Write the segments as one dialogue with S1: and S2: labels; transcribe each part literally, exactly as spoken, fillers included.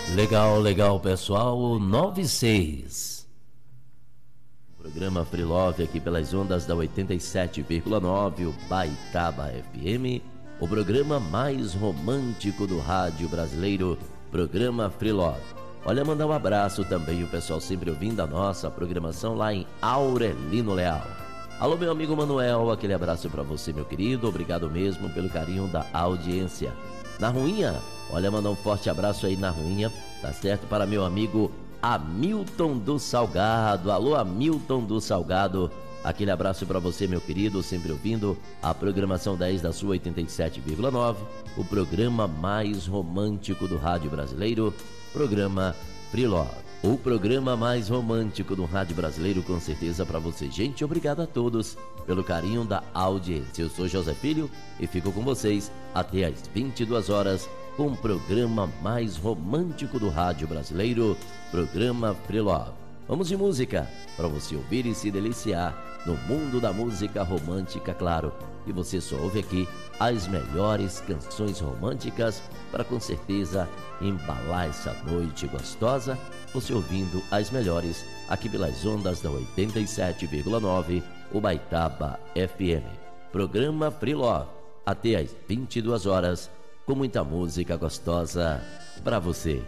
S1: Legal, legal, pessoal. nove e seis. Programa Free Love aqui pelas ondas da oitenta e sete vírgula nove, o Baitaba F M. O programa mais romântico do rádio brasileiro, programa Free Love. Olha, mandar um abraço também o pessoal sempre ouvindo a nossa programação lá em Aurelino Leal. Alô, meu amigo Manuel, aquele abraço pra você, meu querido. Obrigado mesmo pelo carinho da audiência. Na Ruinha, olha, mandar um forte abraço aí na Ruinha, tá certo? Para meu amigo Hamilton do Salgado. Alô, Hamilton do Salgado, aquele abraço para você, meu querido, sempre ouvindo a programação dez da sua oitenta e sete vírgula nove, o programa mais romântico do rádio brasileiro, programa Free Love. O programa mais romântico do rádio brasileiro, com certeza para você. Gente, obrigado a todos pelo carinho da audiência. Eu sou José Filho e fico com vocês até às vinte e duas horas com o programa mais romântico do rádio brasileiro, programa Free Love. Vamos de música para você ouvir e se deliciar no mundo da música romântica, claro. E você só ouve aqui as melhores canções românticas para, com certeza, embalar essa noite gostosa. Você ouvindo as melhores aqui pelas ondas da oitenta e sete vírgula nove, o Baitaba F M. Programa Free Love, até às vinte e duas horas, com muita música gostosa para você.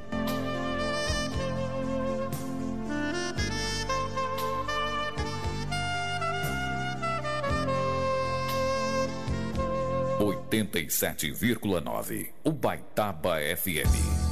S2: oitenta e sete vírgula nove, o Baitaba F M.